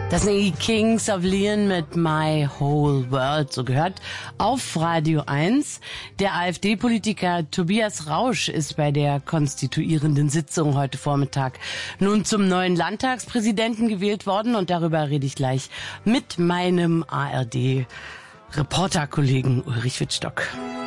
Das sind die Kings of Leon mit My Whole World, so gehört auf Radio 1. Der AfD-Politiker Tobias Rausch ist bei der konstituierenden Sitzung heute Vormittag nun zum neuen Landtagspräsidenten gewählt worden und darüber rede ich gleich mit meinem ARD-Reporterkollegen Ulrich Wittstock.